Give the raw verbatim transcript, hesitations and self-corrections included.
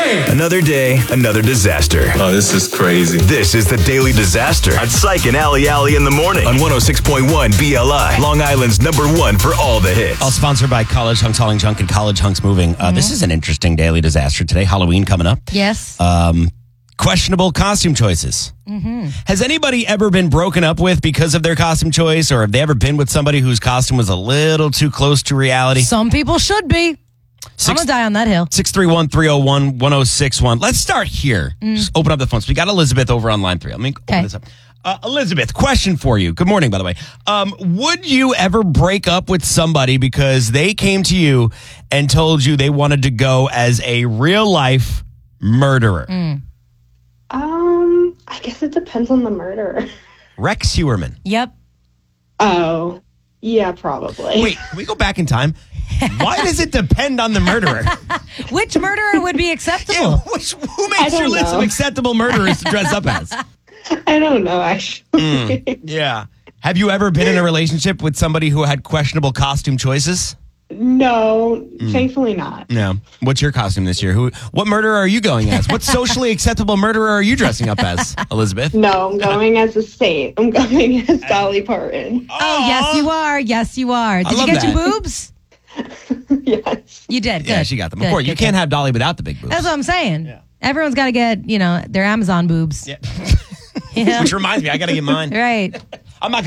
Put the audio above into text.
day. Another day, another disaster. Oh, this is crazy. This is the Daily Disaster on Psych and Alley Alley in the morning on one oh six point one B L I, Long Island's number one for all the hits. All sponsored by College Hunks Hauling Junk and College Hunks Moving. Uh, mm-hmm. This is an interesting Daily Disaster today. Halloween coming up. Yes. Um, questionable costume choices. Mm-hmm. Has anybody ever been broken up with because of their costume choice, or have they ever been with somebody whose costume was a little too close to reality? Some people should be. Six, I'm going to die on that hill. six three one, three oh one, one oh six one. Let's start here. Mm. Just open up the phones. We got Elizabeth over on line three. Let me open okay. this up. Uh, Elizabeth, question for you. Good morning, by the way. Um, would you ever break up with somebody because they came to you and told you they wanted to go as a real-life murderer? Mm. Um, I guess it depends on the murderer. Rex Hewerman. Yep. Oh, yeah, probably. Wait, can we go back in time? Why does it depend on the murderer? Which murderer would be acceptable? Yeah, which, who makes your list know. of acceptable murderers to dress up as? I don't know, actually. Mm, yeah. Have you ever been in a relationship with somebody who had questionable costume choices? No, mm. thankfully not. No. What's your costume this year? Who? What murderer are you going as? What socially acceptable murderer are you dressing up as, Elizabeth? No, I'm going as a saint. I'm going as Dolly Parton. Oh, oh yes, you are. Yes, you are. Did you get that. your boobs? Yes. You did. Good. Yeah, she got them. Good, of course, good, you can't good. have Dolly without the big boobs. That's what I'm saying. Yeah. Everyone's got to get, you know, their Amazon boobs. Yeah. Yeah. Which reminds me, I got to get mine. Right. I'm not